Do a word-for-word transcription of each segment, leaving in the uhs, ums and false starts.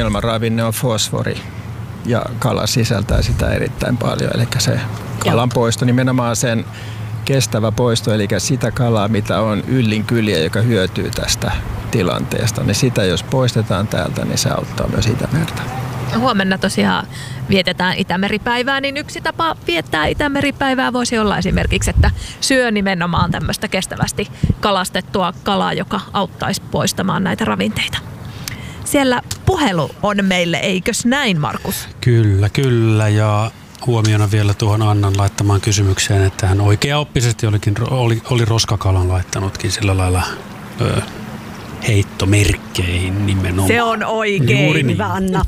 ongelmaravinne on fosfori ja kala sisältää sitä erittäin paljon. Eli se kalan poisto, nimenomaan sen kestävä poisto, eli sitä kalaa, mitä on yllin kyliä, joka hyötyy tästä tilanteesta, niin sitä jos poistetaan täältä, niin se auttaa myös Itämerta. Huomenna tosiaan vietetään Itämeripäivää, niin yksi tapa viettää Itämeripäivää voisi olla esimerkiksi, että syö nimenomaan tämmöistä kestävästi kalastettua kalaa, joka auttaisi poistamaan näitä ravinteita. Siellä puhelu on meille, eikös näin, Markus? Kyllä, kyllä, ja huomiona vielä tuohon Annan laittamaan kysymykseen, että hän oikeaoppisesti olikin, oli, oli roskakalan laittanutkin sillä lailla ö, heittomerkkeihin nimenomaan. Se on oikein, niin. hyvä Anna.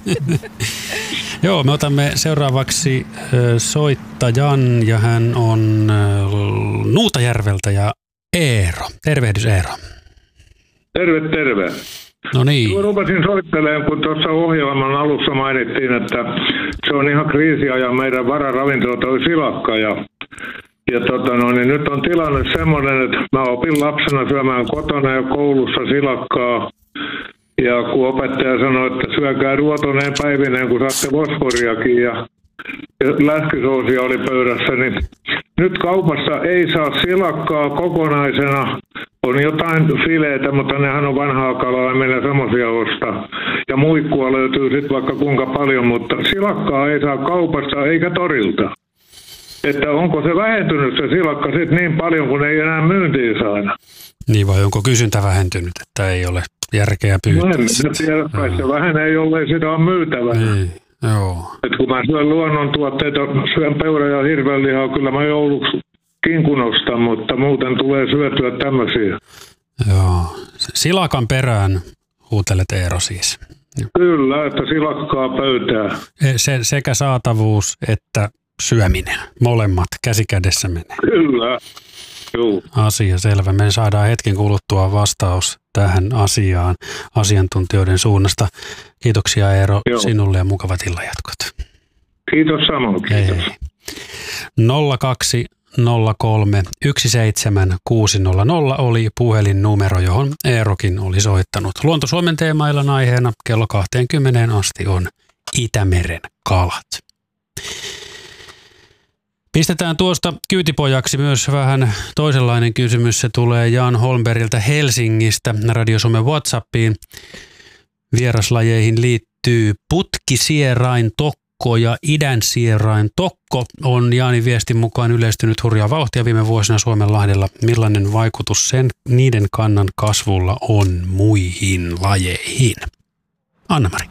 Joo, me otamme seuraavaksi ö, soittajan ja hän on ö, Nuutajärveltä ja Eero. Tervehdys Eero. Terve, terve. No niin. Mä rupesin soittelemaan, kun tuossa ohjelman alussa mainittiin, että se on ihan kriisiajan meidän vararavintola toi silakka. Ja, ja tota no, niin nyt on tilanne semmoinen, että mä opin lapsena syömään kotona ja koulussa silakkaa. Ja kun opettaja sanoi, että syökää ruotoneen päivineen, kun saatte fosforiakin ja, ja läskisoosia oli pöydässä, niin nyt kaupassa ei saa silakkaa kokonaisena. On jotain fileitä, mutta nehän on vanhaa kalaa, ei meillä semmoisia ostaa. Ja muikkua löytyy sitten vaikka kuinka paljon, mutta silakkaa ei saa kaupasta eikä torilta. Että onko se vähentynyt se silakka sitten niin paljon, kun ei enää myyntiin saada? Niin vai onko kysyntä vähentynyt, että ei ole järkeä pyytää? No en tiedä, kai se vähenee, jollei sitä on myytävä. Niin, joo. Et kun mä syön luonnontuotteita, syön peura- ja hirvenlihaa, kyllä mä jouluksi kinkun ostan, mutta muuten tulee syötyä tämmöisiä. Joo. Silakan perään huutelet Eero siis. Kyllä, että silakkaa pöytää. Se, sekä saatavuus että syöminen. Molemmat käsi kädessä menee. Kyllä. Joo. Asia selvä. Me saadaan hetken kuluttua vastaus tähän asiaan asiantuntijoiden suunnasta. Kiitoksia Eero Joo. sinulle ja mukavat illanjatkot. Kiitos samoin. Kiitos. Hei. nolla kaksi nolla kolme yksi seitsemän kuusi nolla nolla oli puhelinnumero, johon Eerokin oli soittanut. Luonto-Suomen teemaillan aiheena kello kaksikymmentä asti on Itämeren kalat. Pistetään tuosta kyytipojaksi myös vähän toisenlainen kysymys. Se tulee Jan Holmbergiltä Helsingistä Radio Suomen WhatsAppiin. Vieraslajeihin liittyy putkisierain tokko ja idänsierain tokko on Jaanin viestin mukaan yleistynyt hurjaa vauhtia viime vuosina Suomenlahdella. Millainen vaikutus sen niiden kannan kasvulla on muihin lajeihin? Anna-Mari.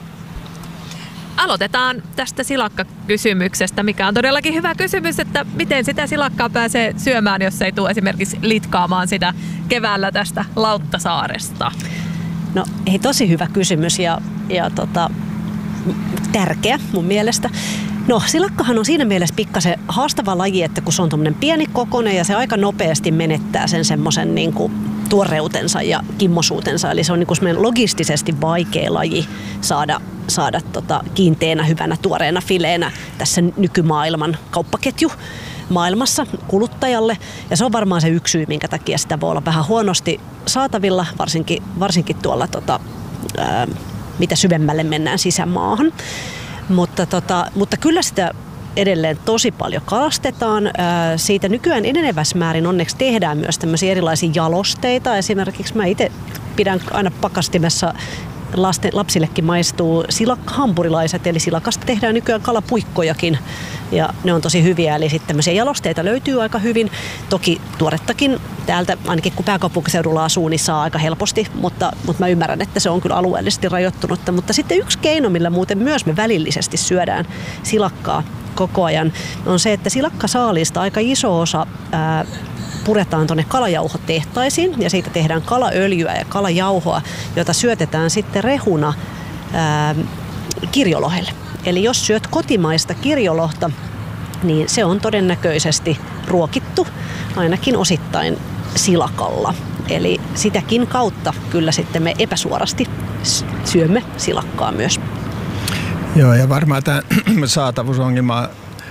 Aloitetaan tästä silakkakysymyksestä, mikä on todellakin hyvä kysymys, että miten sitä silakkaa pääsee syömään, jos ei tule esimerkiksi litkaamaan sitä keväällä tästä Lauttasaaresta. No ei, tosi hyvä kysymys ja, ja tota, tärkeä mun mielestä. No silakkahan on siinä mielessä pikkasen haastava laji, että kun se on tommonen pieni kokoinen ja se aika nopeasti menettää sen semmoisen niin kuin tuoreutensa ja kimmosuutensa. Eli se on niin kuin semmoinen logistisesti vaikea laji saada, saada tota kiinteänä, hyvänä, tuoreena fileenä tässä nykymaailman kauppaketju maailmassa kuluttajalle. Ja se on varmaan se yksi syy, minkä takia sitä voi olla vähän huonosti saatavilla, varsinkin, varsinkin tuolla tota, ää, mitä syvemmälle mennään sisämaahan. Mutta, tota, mutta kyllä sitä edelleen tosi paljon kalastetaan. Siitä nykyään enenevässä määrin onneksi tehdään myös tämmöisiä erilaisia jalosteita. Esimerkiksi mä itse pidän aina pakastimessa, lasten, lapsillekin maistuu silakkahampurilaiset, eli silakasta tehdään nykyään kalapuikkojakin. Ja ne on tosi hyviä, eli sitten tämmöisiä jalosteita löytyy aika hyvin. Toki tuorettakin täältä, ainakin kun pääkaupunkiseudulla asuu, niin saa aika helposti, mutta, mutta mä ymmärrän, että se on kyllä alueellisesti rajoittunutta. Mutta sitten yksi keino, millä muuten myös me välillisesti syödään silakkaa koko ajan, on se, että silakkasaalista aika iso osa ää, puretaan tuonne kalajauhotehtaisiin ja siitä tehdään kalaöljyä ja kalajauhoa, jota syötetään sitten rehuna ää, kirjolohelle. Eli jos syöt kotimaista kirjolohta, niin se on todennäköisesti ruokittu ainakin osittain silakalla. Eli sitäkin kautta kyllä sitten me epäsuorasti syömme silakkaa myös. Joo, ja varmaan tämä saatavuusongelma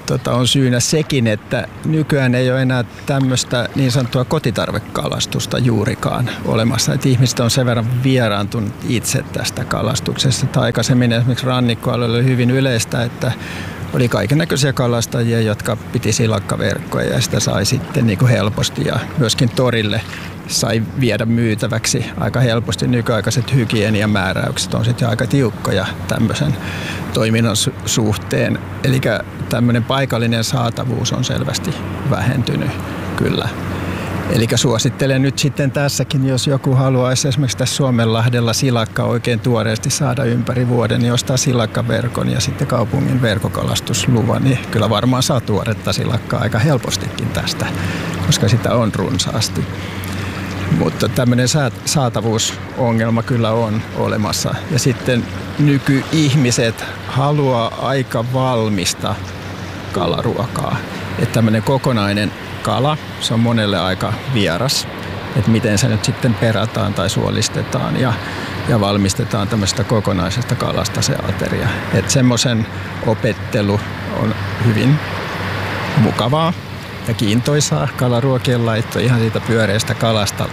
tota, on syynä sekin, että nykyään ei ole enää tämmöistä niin sanottua kotitarvekalastusta juurikaan olemassa. Että ihmiset on sen verran vieraantunut itse tästä kalastuksesta. Tai aikaisemmin esimerkiksi rannikkoalueella oli hyvin yleistä, että oli kaikennäköisiä kalastajia, jotka piti silakkaverkkoja ja sitä sai sitten niin kuin helposti ja myöskin torille sai viedä myytäväksi aika helposti. Nykyaikaiset hygieniamääräykset on sitten aika tiukkoja tämmöisen toiminnan su- suhteen. Eli tämmöinen paikallinen saatavuus on selvästi vähentynyt kyllä. Eli suosittelen nyt sitten tässäkin, jos joku haluaisi esimerkiksi tässä Suomenlahdella silakka oikein tuoreesti saada ympäri vuoden, niin ostaa silakkaverkon ja sitten kaupungin verkkokalastusluvan, niin kyllä varmaan saa tuoretta silakkaa aika helpostikin tästä, koska sitä on runsaasti. Mutta tämmöinen saatavuusongelma kyllä on olemassa. Ja sitten nykyihmiset haluaa aika valmista kalaruokaa. Että tämmöinen kokonainen kala, se on monelle aika vieras, että miten se nyt sitten perataan tai suolistetaan ja, ja valmistetaan tämmöistä kokonaisesta kalasta se ateria. Että semmoisen opettelu on hyvin mukavaa ja kiintoisaa kalaruokien laitto ihan siitä pyöreästä kalasta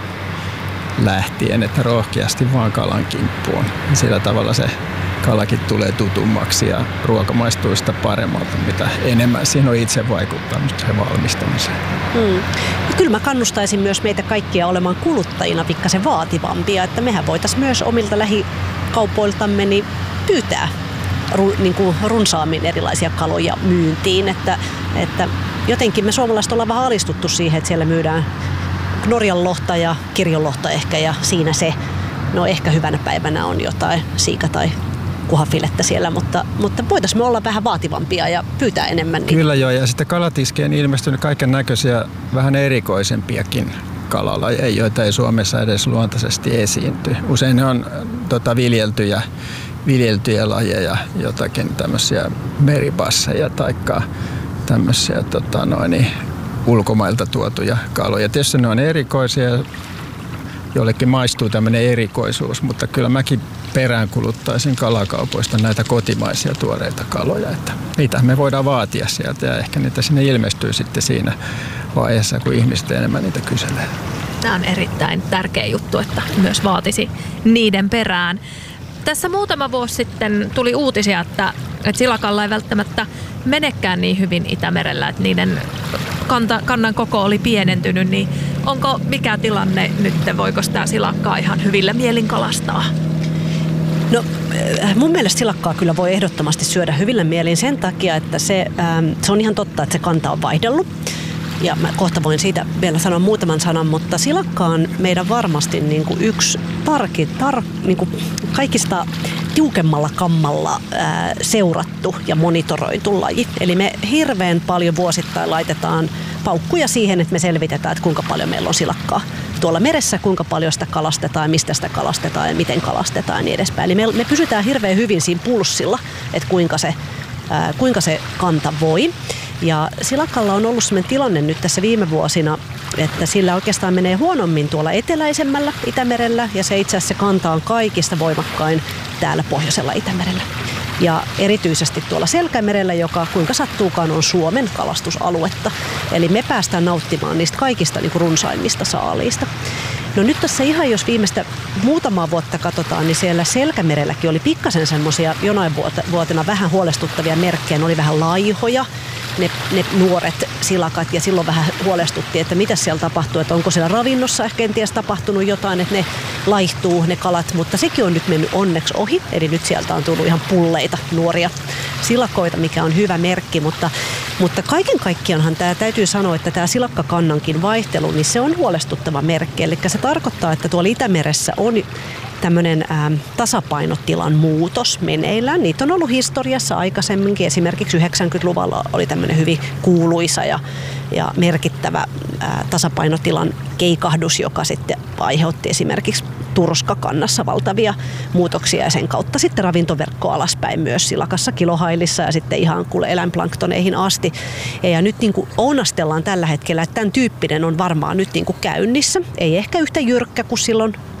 lähtien, että rohkeasti vaan kalan kimppuun. Sillä tavalla se kalakin tulee tutummaksi ja ruoka maistuu sitä paremmalta, mitä enemmän siinä on itse vaikuttanut sen valmistamiseen. Mm. Kyllä mä kannustaisin myös meitä kaikkia olemaan kuluttajina pikkasen vaativampia, että mehän voitaisiin myös omilta lähikaupoiltamme niin pyytää ru, niin kuin runsaammin erilaisia kaloja myyntiin, että, että jotenkin me suomalaiset ollaan vähän alistuttu siihen, että siellä myydään Norjan lohta ja Kirjon lohta ehkä ja siinä se, no ehkä hyvänä päivänä on jotain siika- tai kuhafilettä siellä, mutta, mutta voitaisiin me olla vähän vaativampia ja pyytää enemmän. Niin. Kyllä joo, ja sitten kalatiskeen ilmestynyt kaiken näköisiä vähän erikoisempiakin kalalajeja, joita ei Suomessa edes luontaisesti esiinty. Usein ne on tota, viljeltyjä, viljeltyjä lajeja, jotakin tämmöisiä meribasseja tai tämmöisiä tota, noin, ulkomailta tuotuja kaloja. Tietysti ne on erikoisia, jollekin maistuu tämmöinen erikoisuus, mutta kyllä mäkin peräänkuluttaisin kalakaupoista näitä kotimaisia tuoreita kaloja, että mitä me voidaan vaatia sieltä ja ehkä niitä sinne ilmestyy sitten siinä vaiheessa, kun ihmiset enemmän niitä kyselee. Tämä on erittäin tärkeä juttu, että myös vaatisi niiden perään. Tässä muutama vuosi sitten tuli uutisia, että, että silakalla ei välttämättä menekään niin hyvin Itämerellä, että niiden kanta, kannan koko oli pienentynyt, niin onko mikä tilanne nyt, voiko sitä silakkaa ihan hyvillä mielin kalastaa? No mun mielestä silakkaa kyllä voi ehdottomasti syödä hyvillä mielin sen takia, että se, ähm, se on ihan totta, että se kanta on vaihdellut. Ja mä kohta voin siitä vielä sanoa muutaman sanan, mutta silakka on meidän varmasti niin kuin yksi tarki, tar, niin kuin kaikista tiukemmalla kammalla ää, seurattu ja monitoroitu laji. Eli me hirveän paljon vuosittain laitetaan paukkuja siihen, että me selvitetään, että kuinka paljon meillä on silakkaa tuolla meressä, kuinka paljon sitä kalastetaan, mistä sitä kalastetaan ja miten kalastetaan ja niin edespäin. Eli me, me pysytään hirveän hyvin siinä pulssilla, että kuinka se, ää, kuinka se kanta voi. Ja silakalla on ollut sellainen tilanne nyt tässä viime vuosina, että sillä oikeastaan menee huonommin tuolla eteläisemmällä Itämerellä ja se itse asiassa kanta on kaikista voimakkain täällä pohjoisella Itämerellä. Ja erityisesti tuolla Selkämerellä, joka kuinka sattuukaan on Suomen kalastusaluetta. Eli me päästään nauttimaan niistä kaikista niin kuin runsaimmista saaliista. No nyt tässä ihan jos viimeistä muutamaa vuotta katsotaan, niin siellä Selkämerelläkin oli pikkasen semmoisia jonain vuotena vähän huolestuttavia merkkejä. Ne oli vähän laihoja, ne, ne nuoret silakat, ja silloin vähän huolestuttiin, että mitä siellä tapahtuu, että onko siellä ravinnossa ehkä kenties tapahtunut jotain, että ne laihtuu ne kalat, mutta sekin on nyt mennyt onneksi ohi, eli nyt sieltä on tullut ihan pulleita nuoria silakoita, mikä on hyvä merkki, mutta, mutta kaiken kaikkiaanhan tämä täytyy sanoa, että tämä silakkakannankin vaihtelu, niin se on huolestuttava merkki, eli se tarkoittaa, että tuolla Itämeressä on tämmöinen ää, tasapainotilan muutos meneillään. Niitä on ollut historiassa aikaisemminkin. Esimerkiksi yhdeksänkymmentäluvulla oli tämmöinen hyvin kuuluisa ja, ja merkittävä ää, tasapainotilan keikahdus, joka sitten aiheutti esimerkiksi turskakannassa valtavia muutoksia ja sen kautta sitten ravintoverkko alaspäin myös silakassa, kilohailissa ja sitten ihan kuule eläinplanktoneihin asti. Ja nyt niin kuin ounastellaan tällä hetkellä, että tämän tyyppinen on varmaan nyt niin kuin käynnissä. Ei ehkä yhtä jyrkkä kuin silloin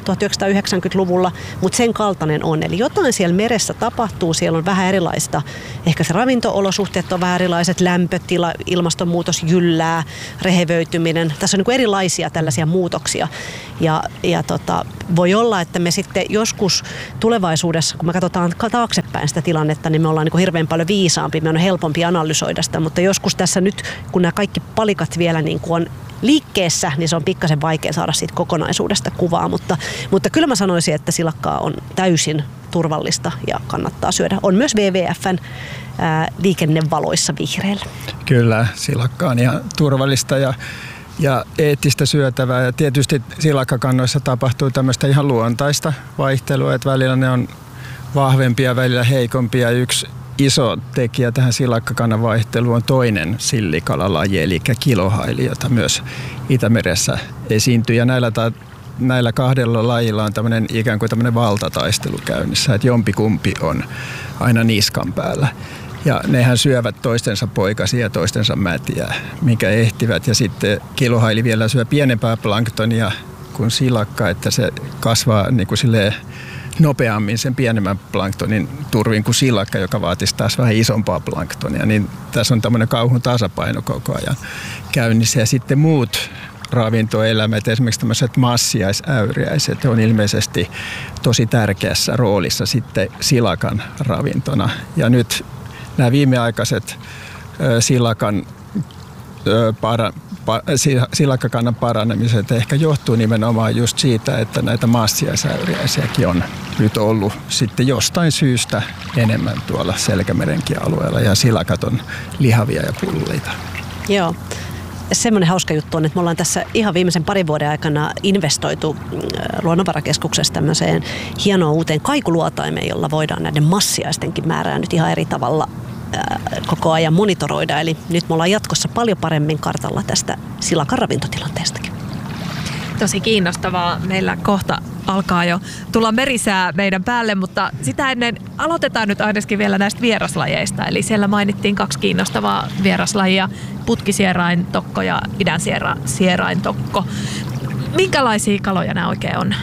tuhatyhdeksänsataayhdeksänkymmentäluvulla, mutta sen kaltainen on. Eli jotain siellä meressä tapahtuu, siellä on vähän erilaista, ehkä se ravinto-olosuhteet on vähän erilaiset, lämpötila, ilmastonmuutos jyllää, rehevöityminen. Tässä on niin kuin erilaisia tällaisia muutoksia. Ja, ja tota, voi olla, että me sitten joskus tulevaisuudessa, kun me katsotaan taaksepäin sitä tilannetta, niin me ollaan niin kuin hirveän paljon viisaampi, me on helpompi analysoida sitä, mutta joskus tässä nyt, kun nämä kaikki palikat vielä niin kuin on liikkeessä, niin se on pikkasen vaikea saada siitä kokonaisuudesta kuvaa, mutta, mutta kyllä mä sanoisin, että silakkaa on täysin turvallista ja kannattaa syödä. On myös W W F:n ää, liikennevaloissa vihreällä. Kyllä, silakka on ihan turvallista ja ja eettistä syötävää. Ja tietysti silakkakannoissa tapahtuu tämmöistä ihan luontaista vaihtelua, että välillä ne on vahvempia, välillä heikompia. Yksi iso tekijä tähän silakkakannan vaihteluun on toinen sillikalalajji, eli kilohaili, jota myös Itämeressä esiintyy. Ja näillä, ta- näillä kahdella lajilla on tämmöinen ikään kuin tämmöinen valtataistelu käynnissä, että jompikumpi on aina niskan päällä. Ja nehän syövät toistensa poikasia ja toistensa mätiä, minkä ehtivät. Ja sitten kilohaili vielä syö pienempää planktonia kuin silakka, että se kasvaa niin kuin silleen nopeammin sen pienemmän planktonin turvin kuin silakka, joka vaatisi taas vähän isompaa planktonia. Niin tässä on tämmöinen kauhun tasapaino koko ajan käynnissä. Ja sitten muut ravintoeläimet, esimerkiksi tämmöiset massiaisäyriäiset, on ilmeisesti tosi tärkeässä roolissa sitten silakan ravintona. Ja nyt nämä viimeaikaiset ö, silakan, ö, para, pa, silakkakannan paranemiset ehkä johtuu nimenomaan just siitä, että näitä massiaisäyriäisiäkin on nyt ollut sitten jostain syystä enemmän tuolla Selkämerenkin alueella ja silakat on lihavia ja pulleita. Joo. Semmoinen hauska juttu on, että me ollaan tässä ihan viimeisen parin vuoden aikana investoitu Luonnonvarakeskuksessa tämmöiseen hienoon uuteen kaikuluotaimeen, jolla voidaan näiden massiaistenkin määrää nyt ihan eri tavalla koko ajan monitoroida. Eli nyt me ollaan jatkossa paljon paremmin kartalla tästä silakan ravintotilanteestakin. Tosi kiinnostavaa. Meillä kohta alkaa jo tulla merisää meidän päälle, mutta sitä ennen aloitetaan nyt ainakin vielä näistä vieraslajeista. Eli siellä mainittiin kaksi kiinnostavaa vieraslajia, putkisieraintokko ja idänsieraintokko. Minkälaisia kaloja nämä oikein on?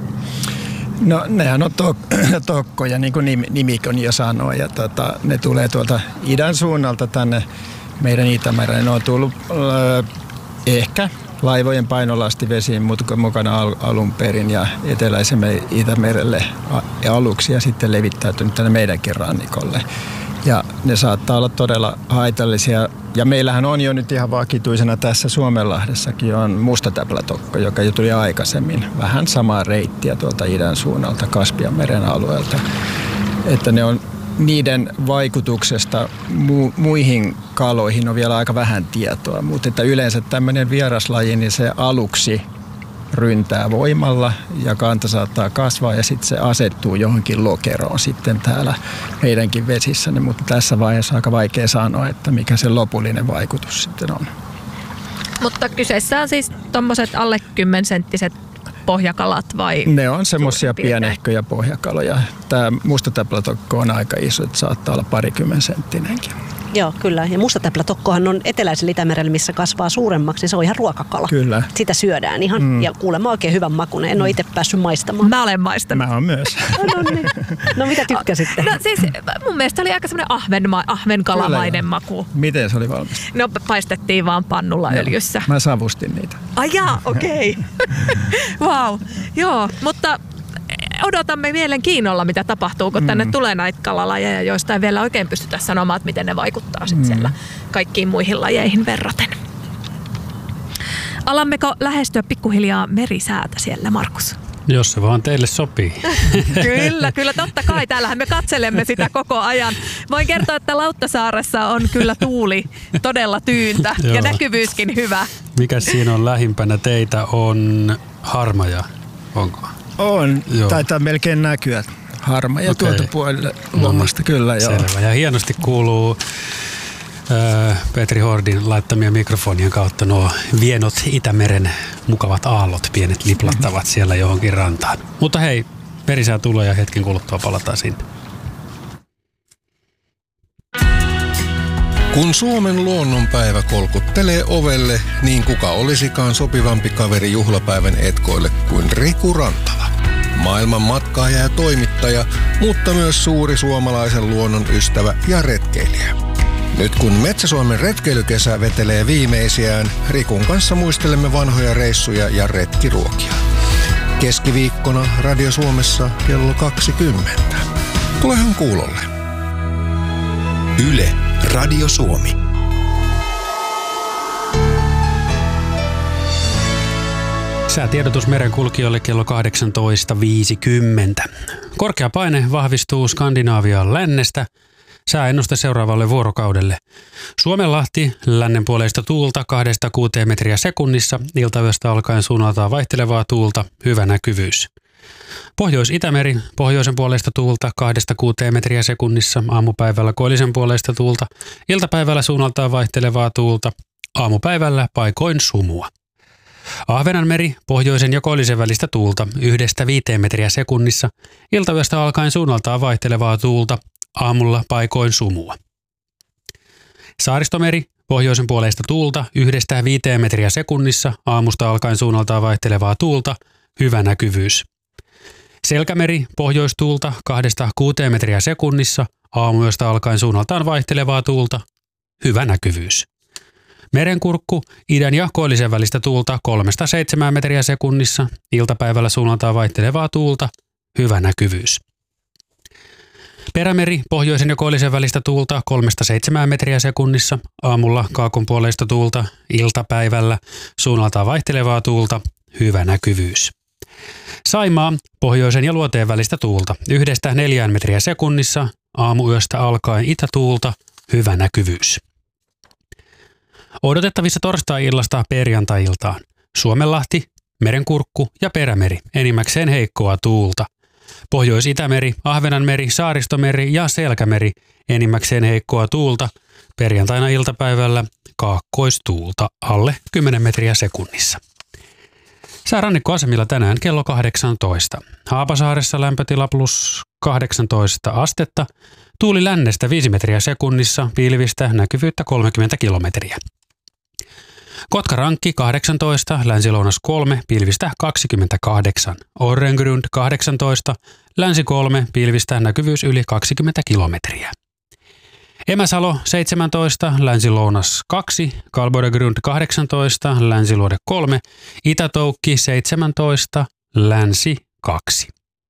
No nehän on tok- tokkoja, niin kuin nimikin jo sanoi, ja tota, ne tulee tuolta idän suunnalta tänne meidän Itämereen. Ne on tullut äh, ehkä laivojen painolastivesiin mukana al- alun perin ja eteläisemme Itämerelle aluksi ja sitten levittäytynyt tänne meidänkin rannikolle. Ja ne saattaa olla todella haitallisia. Ja meillähän on jo nyt ihan vakituisena tässä Suomenlahdessakin on mustatäplätokko, joka jo tuli aikaisemmin. Vähän samaa reittiä tuolta idän suunnalta Kaspianmeren alueelta. Että ne on niiden vaikutuksesta mu- muihin kaloihin on vielä aika vähän tietoa, mutta että yleensä tämmöinen vieraslaji, niin se aluksi ryntää voimalla ja kanta saattaa kasvaa ja sitten se asettuu johonkin lokeroon sitten täällä meidänkin vesissä, mutta tässä vaiheessa on aika vaikea sanoa, että mikä se lopullinen vaikutus sitten on. Mutta kyseessä on siis tommoset alle kymmenenttiset pohjakalat vai? Ne on semmoisia pienehköjä pohjakaloja. Tämä mustatäplätokko on aika iso, että saattaa olla parikymmen senttinenkin. Joo, kyllä. Ja mustatäplätokkohan on eteläisellä Itämerellä, missä kasvaa suuremmaksi. Se on ihan ruokakala. Kyllä. Sitä syödään ihan. Mm. Ja kuulemma oikein hyvän makuinen. En ole itse päässyt maistamaan. Mä olen maistanut. Mä oon myös. no, niin. no mitä tykkäsitte? No siis mun mielestä oli aika semmoinen ahvenma, ahvenkalamainen maku. Miten se oli valmis? No paistettiin vaan pannulla no, öljyssä. Mä savustin niitä. Ai jaa, okei. Vau, okay. Joo, mutta odotamme mielenkiinnolla, mitä tapahtuu, kun mm. tänne tulee näitä kalalajeja, joista ei vielä oikein pystytä sanomaan, että miten ne vaikuttaa sitten mm. siellä kaikkiin muihin lajeihin verraten. Alammeko lähestyä pikkuhiljaa merisäätä siellä, Markus? Jos se vaan teille sopii. Kyllä, kyllä totta kai. Täällähän me katselemme sitä koko ajan. Voin kertoa, että Lauttasaaressa on kyllä tuuli todella tyyntä ja näkyvyyskin hyvä. Mikä siinä on lähimpänä teitä on Harmaja, onko? On, joo. Taitaa melkein näkyä Harmaja okay. Tuolta puolelle luomasta, kyllä joo. Selvä. Ja hienosti kuuluu äh, Petri Hordin laittamia mikrofonien kautta nuo vienot Itämeren mukavat aallot, pienet liplattavat mm-hmm. siellä johonkin rantaan. Mutta hei, merisää tulee ja hetken kuluttua palataan sinne. Kun Suomen luonnonpäivä kolkuttelee ovelle, niin kuka olisikaan sopivampi kaveri juhlapäivän etkoille kuin Riku Rantala. maailman matkaaja ja toimittaja, mutta myös suuri suomalaisen luonnon ystävä ja retkeilijä. Nyt kun Metsä-Suomen retkeilykesä vetelee viimeisiään, Rikun kanssa muistelemme vanhoja reissuja ja retkiruokia. Keskiviikkona Radio Suomessa kello kaksikymmentä. Tulehan kuulolle. Yle, Radio Suomi. Säätiedotus merenkulkijoille kello kahdeksantoista viisikymmentä. Korkea paine vahvistuu Skandinaavian lännestä. Sääennuste seuraavalle vuorokaudelle. Suomenlahti lännenpuoleista tuulta kahdesta kuuteen metriä sekunnissa. Iltayöstä alkaen suunnaltaan vaihtelevaa tuulta. Hyvä näkyvyys. Pohjois-Itämeri pohjoisen puoleista tuulta kahdesta kuuteen metriä sekunnissa. Aamupäivällä koillisen puoleista tuulta. Iltapäivällä suunnaltaan vaihtelevaa tuulta. Aamupäivällä paikoin sumua. Ahvenanmeri pohjoisen ja koillisen välistä tuulta yhdestä viiteen metriä sekunnissa. Iltayöstä alkaen suunnaltaan vaihtelevaa tuulta. Aamulla paikoin sumua. Saaristomeri pohjoisen puoleista tuulta yhdestä viiteen metriä sekunnissa. Aamusta alkaen suunnaltaan vaihtelevaa tuulta. Hyvä näkyvyys. Selkämeri pohjoistuulta kahdesta kuuteen metriä sekunnissa. Aamuyöstä alkaen suunnaltaan vaihtelevaa tuulta. Hyvä näkyvyys. Merenkurkku idän ja koillisen välistä tuulta kolmesta seitsemään metriä sekunnissa. Iltapäivällä suunnaltaan vaihtelevaa tuulta. Hyvä näkyvyys. Perämeri pohjoisen ja koillisen välistä tuulta kolmesta seitsemään metriä sekunnissa. Aamulla kaakon puoleista tuulta. Iltapäivällä suunnaltaan vaihtelevaa tuulta. Hyvä näkyvyys. Saimaa pohjoisen ja luoteen välistä tuulta yhdestä neljään metriä sekunnissa. Aamuyöstä alkaen itätuulta. Hyvä näkyvyys. Odotettavissa torstai-illasta perjantai-iltaan. Suomenlahti, Merenkurkku ja Perämeri enimmäkseen heikkoa tuulta. Pohjois-Itämeri, Ahvenanmeri, Saaristomeri ja Selkämeri enimmäkseen heikkoa tuulta. Perjantaina iltapäivällä kaakkoistuulta alle kymmenen metriä sekunnissa. Säärannikkoasemilla tänään kello kahdeksantoista. Haapasaaressa lämpötila plus kahdeksantoista astetta. Tuuli lännestä viisi metriä sekunnissa, pilvistä näkyvyyttä kolmekymmentä kilometriä. Kotkarankki kahdeksantoista, länsi-lounas kolme, pilvistä kaksikymmentäkahdeksan. Orrengrund kahdeksantoista, länsi kolme, pilvistä näkyvyys yli kaksikymmentä kilometriä. Emäsalo seitsemäntoista, länsi-lounas kaksi, Kalboregrund kahdeksantoista, länsi-luode kolme, Itätoukki seitsemäntoista, länsi kaksi.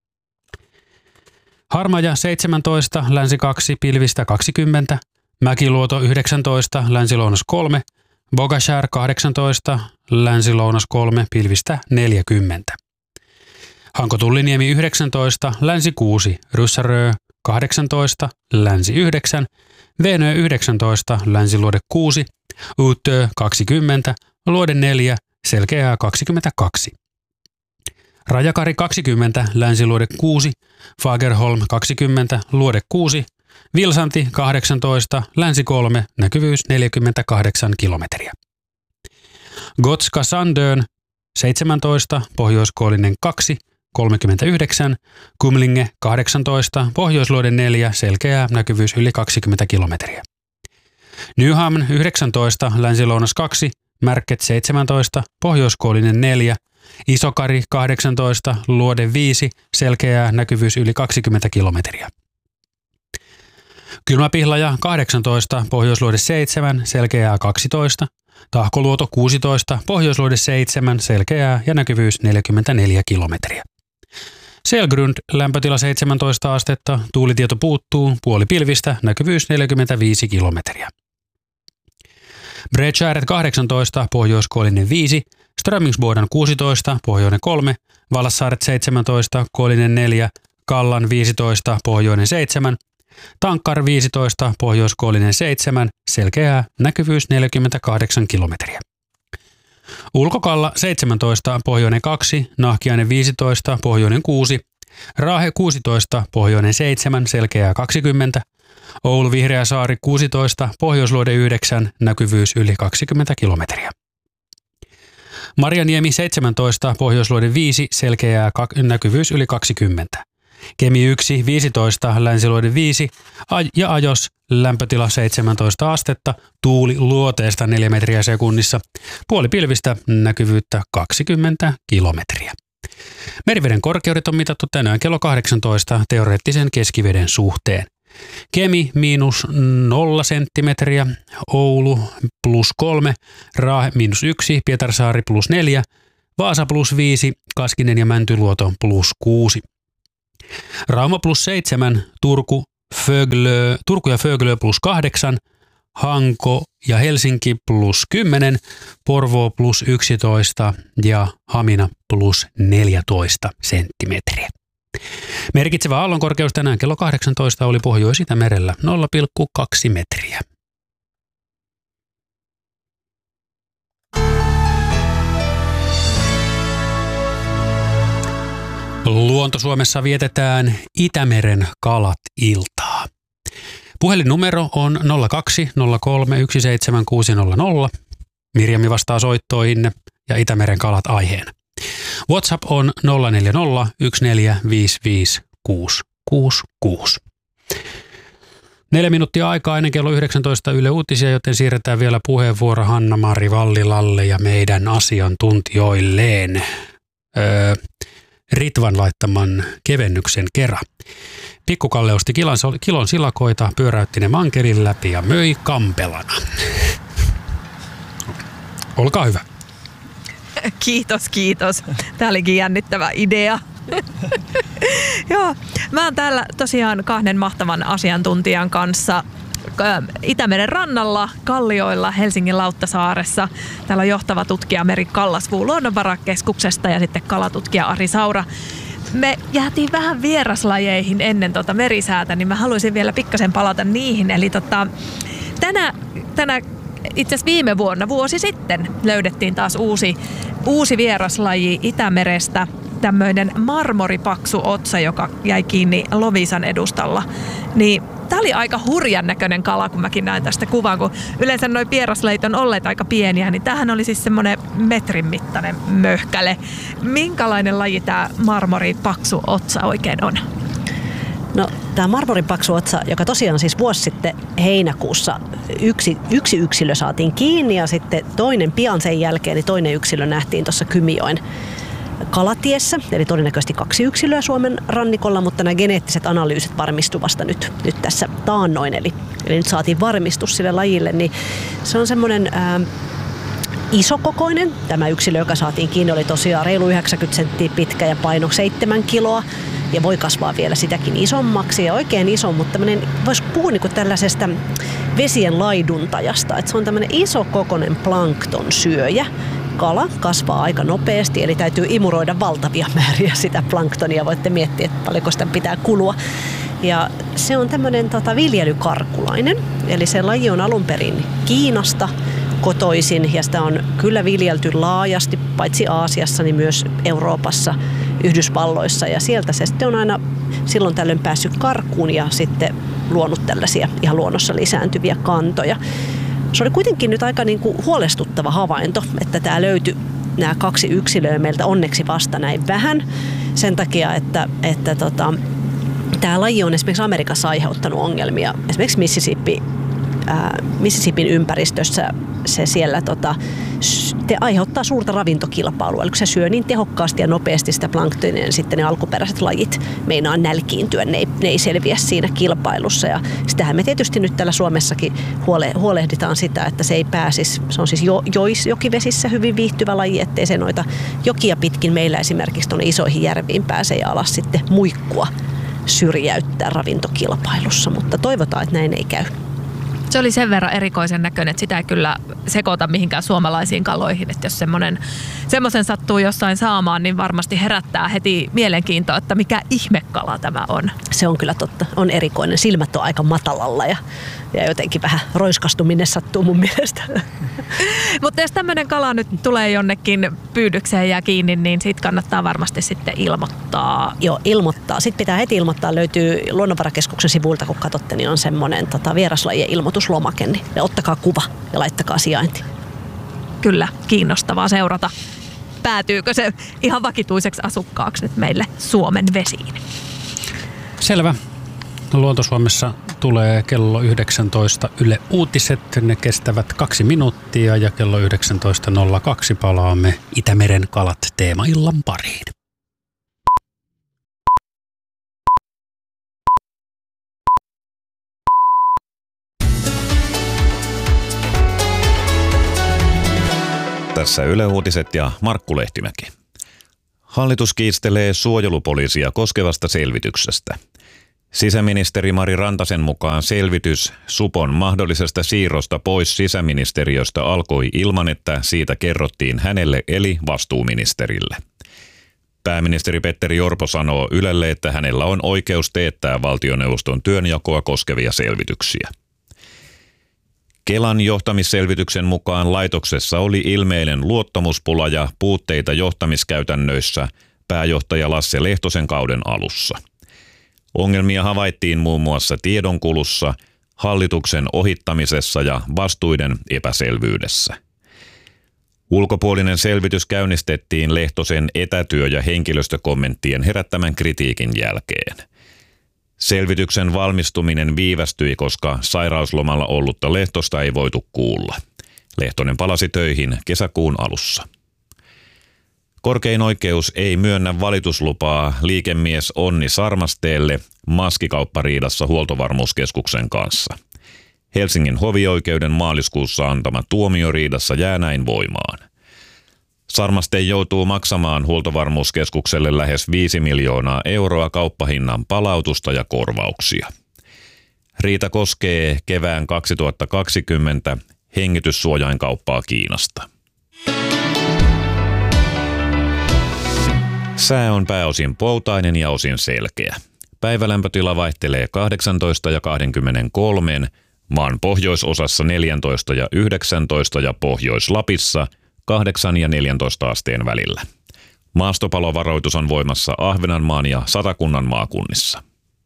Harmaja seitsemäntoista, länsi kaksi, pilvistä kaksikymmentä, Mäkiluoto yhdeksäntoista, länsi-lounas kolme, Bogashär kahdeksantoista, länsi-lounas kolme, pilvistä neljäkymmentä. Hanko-Tulliniemi yhdeksäntoista, länsi kuusi, Ryssärö kahdeksantoista, länsi yhdeksän, Venö yhdeksäntoista, länsi-luode kuusi, Uutö kaksikymmentä, luode neljä, selkeää kaksikymmentäkaksi. Rajakari kaksikymmentä, länsiluode kuusi, Fagerholm kaksikymmentä, luode kuusi, Vilsanti kahdeksantoista, länsi kolme, näkyvyys neljäkymmentäkahdeksan kilometriä. Gotska Sandön seitsemäntoista, pohjoiskoillinen kaksi, kolmekymmentäyhdeksän, Kumlinge kahdeksantoista, pohjoisluode neljä, selkeää näkyvyys yli kaksikymmentä kilometriä. Nyhamn yhdeksäntoista, länsi-lounas kaksi, Märket seitsemäntoista, pohjoiskoillinen neljä, Isokari kahdeksantoista, luode viisi, selkeää näkyvyys yli kaksikymmentä kilometriä. Kylmäpihlaja kahdeksantoista, pohjoisluode seitsemän, selkeää kaksitoista, Tahkoluoto kuusitoista, pohjoisluode seitsemän, selkeää ja näkyvyys neljäkymmentäneljä kilometriä. Selgrund, lämpötila seitsemäntoista astetta, tuulitieto puuttuu, puoli pilvistä, näkyvyys neljäkymmentäviisi kilometriä. Bredskäret kahdeksantoista, pohjoiskoillinen viisi, Strömingsboden kuusitoista, pohjoinen kolme, Valassaaret seitsemäntoista, koillinen neljä, Kallan viisitoista, pohjoinen seitsemän, Tankkar viisitoista, pohjoiskoillinen seitsemän, selkeää, näkyvyys neljäkymmentäkahdeksan kilometriä. Ulkokalla seitsemäntoista, pohjoinen kaksi, Nahkiainen viisitoista, pohjoinen kuusi, Raahe kuusitoista, pohjoinen seitsemän, selkeää kaksikymmentä, Oulu Vihreäsaari kuusitoista, pohjoisluode yhdeksän, näkyvyys yli kaksikymmentä kilometriä. Marjaniemi seitsemäntoista, pohjoisluode viisi, selkeää näkyvyys yli kaksikymmentä. Kemi yksi, viisitoista, länsiluode viisi ja Ajos, lämpötila seitsemäntoista astetta, tuuli luoteesta neljä metriä sekunnissa, puoli pilvistä, näkyvyyttä kaksikymmentä kilometriä. Meriveden korkeudet on mitattu tänään kello kahdeksantoista teoreettisen keskiveden suhteen. Kemi miinus nolla senttimetriä, Oulu plus kolme, Raahe miinus yksi, Pietarsaari plus neljä, Vaasa plus viisi, Kaskinen ja Mäntyluoto plus kuusi. Rauma plus seitsemän, Turku, Föglö, Turku ja Föglö plus kahdeksan, Hanko ja Helsinki plus kymmenen, Porvoo plus yksitoista ja Hamina plus neljätoista senttimetriä. Merkitsevä aallonkorkeus tänään kello kahdeksantoista oli Pohjois-Itämerellä nolla pilkku kaksi metriä. Luonto-Suomessa vietetään Itämeren kalat-iltaa. Puhelinnumero on nolla kaksi nolla kolme yksi seitsemän kuusi nolla nolla. Mirjami vastaa soittoihinne ja Itämeren kalat aiheena. WhatsApp on nolla neljä nolla yksi neljä viisi viisi kuusi kuusi kuusi. Neljä minuuttia aikaa ennen kello yhdeksäntoista Yle Uutisia, joten siirretään vielä puheenvuoro Hanna-Mari Vallilalle ja meidän asiantuntijoilleen öö, Ritvan laittaman kevennyksen kera. Pikkukalle osti kilon, kilon silakoita, pyöräytti ne mankelin läpi ja möi kampelana. Olkaa hyvä. Kiitos, kiitos. Tämä olikin jännittävä idea. Joo, mä oon täällä tosiaan kahden mahtavan asiantuntijan kanssa Itämeren rannalla, Kallioilla, Helsingin Lauttasaaressa. Täällä on johtava tutkija Meri Kallasvuu Luonnonvarakeskuksesta ja sitten kalatutkija Ari Saura. Me jäätiin vähän vieraslajeihin ennen tota merisäätä, niin mä haluaisin vielä pikkasen palata niihin. Eli tota, tänä, tänä itse asiassa viime vuonna, vuosi sitten, löydettiin taas uusi, uusi vieraslaji Itämerestä. Tämmöinen marmoripaksu otsa, joka jäi kiinni Loviisan edustalla. Niin tää oli aika hurjan näköinen kala, kun mäkin näin tästä kuvan, kun yleensä noi vieraslajit on olleet aika pieniä, niin tämähän oli siis semmoinen metrin mittainen möhkäle. Minkälainen laji tää marmoripaksu otsa oikein on? No, tämä marmoripaksu otsa, joka tosiaan siis vuosi sitten heinäkuussa yksi, yksi yksilö saatiin kiinni ja sitten toinen pian sen jälkeen, niin toinen yksilö nähtiin tuossa Kymijoen kalatiessä, eli todennäköisesti kaksi yksilöä Suomen rannikolla, mutta nämä geneettiset analyysit varmistuivat vasta nyt, nyt tässä taannoin, eli, eli nyt saatiin varmistus sille lajille, niin se on semmoinen ää, isokokoinen. Tämä yksilö, joka saatiin kiinni, oli tosiaan reilu yhdeksänkymmentä senttiä pitkä ja paino seitsemän kiloa ja voi kasvaa vielä sitäkin isommaksi ja oikein iso, mutta voisi puhua niin kuin tällaisesta vesien laiduntajasta, että se on tämmöinen isokokoinen plankton syöjä. Kala kasvaa aika nopeasti, eli täytyy imuroida valtavia määriä sitä planktonia. Voitte miettiä, että paljonko sitä pitää kulua. Ja se on tämmöinen tota, viljelykarkulainen, eli se laji on alun perin Kiinasta kotoisin, ja sitä on kyllä viljelty laajasti, paitsi Aasiassa, niin myös Euroopassa, Yhdysvalloissa, ja sieltä se sitten on aina silloin tällöin päässyt karkuun ja sitten luonut tällaisia ihan luonnossa lisääntyviä kantoja. Se oli kuitenkin nyt aika niin kuin huolestuttava havainto, että tämä löytyi nämä kaksi yksilöä meiltä onneksi vasta näin vähän. Sen takia, että, että tota, tämä laji on esimerkiksi Amerikassa aiheuttanut ongelmia. Esimerkiksi Mississippi, ää, Mississippin ympäristössä se siellä tota, te aiheuttaa suurta ravintokilpailua. Eli kun se syö niin tehokkaasti ja nopeasti sitä planktonia, niin sitten ne alkuperäiset lajit meinaa nälkiintyä. Ne ei, ne ei selviä siinä kilpailussa. Ja sitähän me tietysti nyt täällä Suomessakin huole, huolehditaan sitä, että se ei pääsisi. Se on siis jo, jois, jokivesissä hyvin viihtyvä laji, ettei se noita jokia pitkin meillä esimerkiksi tuonne isoihin järviin pääse ja alas sitten muikkua syrjäyttää ravintokilpailussa. Mutta toivotaan, että näin ei käy. Se oli sen verran erikoisen näköinen, että sitä ei kyllä sekoita mihinkään suomalaisiin kaloihin. Että jos semmoisen sattuu jossain saamaan, niin varmasti herättää heti mielenkiintoa, että mikä ihmekala tämä on. Se on kyllä totta. On erikoinen. Silmät on aika matalalla ja, ja jotenkin vähän roiskastuminen sattuu mun mielestä. Mutta jos tämmöinen kala nyt tulee jonnekin pyydykseen ja kiinni, niin siitä kannattaa varmasti sitten ilmoittaa. Joo, ilmoittaa. Sitten pitää heti ilmoittaa. Löytyy Luonnonvarakeskuksen sivuilta, kun katsotte, niin on semmoinen tota, vieraslajien ilmoituslomake. Niin ottakaa kuva ja laittakaa sijainti. Kyllä, kiinnostavaa seurata. Päätyykö se ihan vakituiseksi asukkaaksi nyt meille Suomen vesiin? Selvä. Luonto-Suomessa tulee kello yhdeksäntoista Yle Uutiset. Ne kestävät kaksi minuuttia ja kello yhdeksäntoista nolla kaksi palaamme Itämeren kalat -teemaillan pariin. Tässä Yle Uutiset ja Markku Lehtimäki. Hallitus kiistelee suojelupoliisia koskevasta selvityksestä. Sisäministeri Mari Rantasen mukaan selvitys Supon mahdollisesta siirrosta pois sisäministeriöstä alkoi ilman, että siitä kerrottiin hänelle eli vastuuministerille. Pääministeri Petteri Orpo sanoo Ylelle, että hänellä on oikeus teettää valtioneuvoston työnjakoa koskevia selvityksiä. Kelan johtamisselvityksen mukaan laitoksessa oli ilmeinen luottamuspula ja puutteita johtamiskäytännöissä pääjohtaja Lasse Lehtosen kauden alussa. Ongelmia havaittiin muun muassa tiedonkulussa, hallituksen ohittamisessa ja vastuiden epäselvyydessä. Ulkopuolinen selvitys käynnistettiin Lehtosen etätyö- ja henkilöstökommenttien herättämän kritiikin jälkeen. Selvityksen valmistuminen viivästyi, koska sairauslomalla ollutta Lehtosta ei voitu kuulla. Lehtonen palasi töihin kesäkuun alussa. Korkein oikeus ei myönnä valituslupaa liikemies Onni Sarmasteelle maskikauppariidassa Huoltovarmuuskeskuksen kanssa. Helsingin hovioikeuden maaliskuussa antama tuomio riidassa jää näin voimaan. Sarmaste joutuu maksamaan Huoltovarmuuskeskukselle lähes viisi miljoonaa euroa kauppahinnan palautusta ja korvauksia. Riita koskee kevään kaksituhattakaksikymmentä hengityssuojainkauppaa Kiinasta. Sää on pääosin poutainen ja osin selkeä. Päivälämpötila vaihtelee kahdeksantoista ja kaksikymmentäkolme, maan pohjoisosassa neljätoista ja yhdeksäntoista ja Pohjois-Lapissa kahdeksan ja neljäntoista asteen välillä. Maastopalovaroitus on voimassa Ahvenanmaan ja Satakunnan maakunnissa.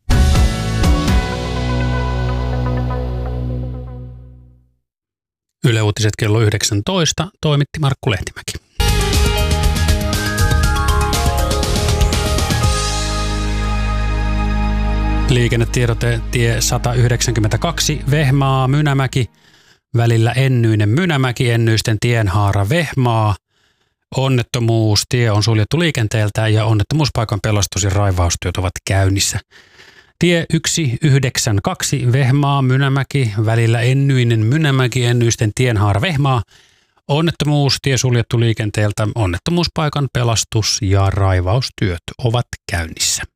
Yle Uutiset kello yhdeksäntoista toimitti Markku Lehtimäki. Liikennetiedote tie sata yhdeksänkymmentäkaksi Vehmaa Mynämäki, välillä Ennyinen Mynämäki, Ennyisten tienhaara Vehmaa. Onnettomuus, tie on suljettu liikenteeltä ja onnettomuuspaikan pelastus- ja raivaustyöt ovat käynnissä. Tie yksi yhdeksänkymmentäkaksi Vehmaa Mynämäki, välillä Ennyinen Mynämäki, Ennyisten tienhaara Vehmaa. Onnettomuus, tie suljettu liikenteeltä, onnettomuuspaikan pelastus- ja raivaustyöt ovat käynnissä.